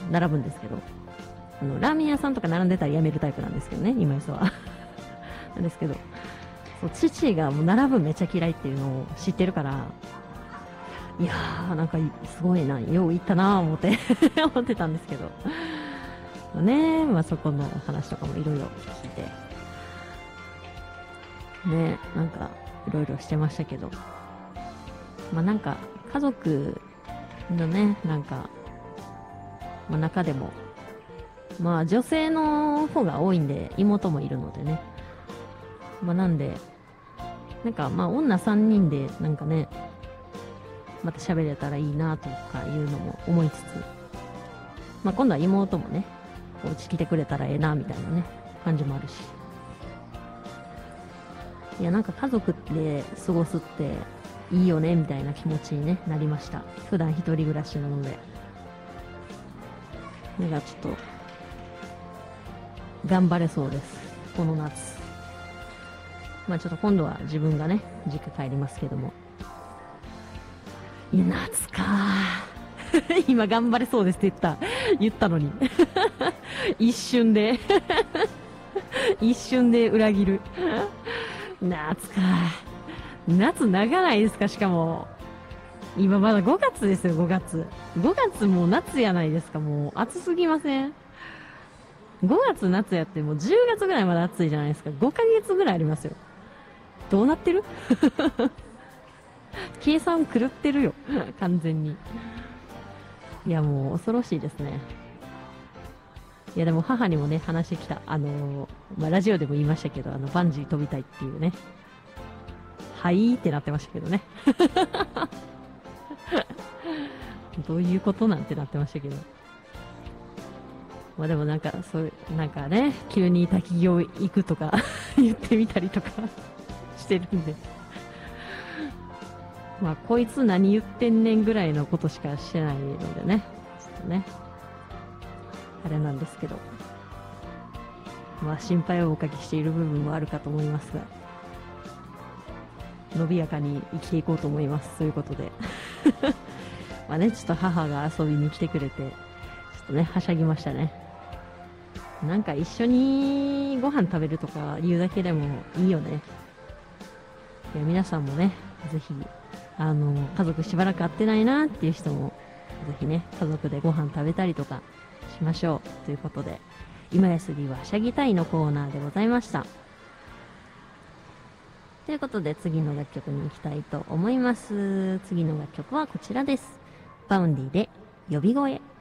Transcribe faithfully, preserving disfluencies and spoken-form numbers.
並ぶんですけど、あの、ラーメン屋さんとか並んでたらやめるタイプなんですけどね、今井さは。なんですけど、そう、父がもう並ぶめっちゃ嫌いっていうのを知ってるから、いやー、なんかすごいな、よう行ったなー思って思ってたんですけど。まあね、まあそこの話とかもいろいろ聞いて。ね、なんかいろいろしてましたけど。まあなんか家族のね、なんか、まあ中でも、まあ女性の方が多いんで、妹もいるのでね。まあなんで、なんかまあ女さんにんでなんかね、また喋れたらいいなとかいうのも思いつつ、まあ今度は妹もね、お家来てくれたらええなみたいなね、感じもあるし。いやなんか家族で過ごすっていいよねみたいな気持ちに、ね、なりました。普段一人暮らしなので。なんかちょっと、頑張れそうです。この夏。まあちょっと今度は自分がね、実家帰りますけども。いや、夏かー。今頑張れそうですって言った、言ったのに。一瞬で。一瞬で裏切る。夏かー。夏長ないですか、しかも。今まだごがつですよ、ごがつ。ごがつもう夏やないですか、もう暑すぎません？ ご 月夏やってもうじゅうがつぐらいまで暑いじゃないですか。ごかげつぐらいありますよ。どうなってる？計算狂ってるよ。完全に。いやもう恐ろしいですね。いやでも母にもね、話してきた。あのー、まあ、ラジオでも言いましたけど、あの、バンジー飛びたいっていうね。はいーってなってましたけどね。どういうことなんてなってましたけど。まあでもなんか、そういう、なんかね、急に滝行行くとか言ってみたりとかしてるんで。まあ、こいつ何言ってんねんぐらいのことしかしてないのでね。ちょっとね。あれなんですけど。まあ、心配をおかけしている部分もあるかと思いますが。伸びやかに生きていこうと思います。ということで。まあね、ちょっと母が遊びに来てくれて、ちょっとね、はしゃぎましたね。なんか一緒にご飯食べるとか言うだけでもいいよね。いや皆さんもね、ぜひ、あの、家族しばらく会ってないなっていう人も、ぜひね、家族でご飯食べたりとかしましょう。ということで、今やすぎはしゃぎたいのコーナーでございました。ということで、次の楽曲に行きたいと思います。次の楽曲はこちらです。バウンディで呼び声。